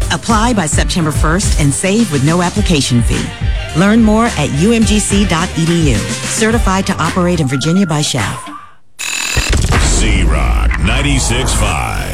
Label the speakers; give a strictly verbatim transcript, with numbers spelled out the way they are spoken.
Speaker 1: Apply by September first and save with no application fee. Learn more at U M G C dot E D U. Certified to operate in Virginia by Shell.
Speaker 2: Z-Rock ninety-six point five.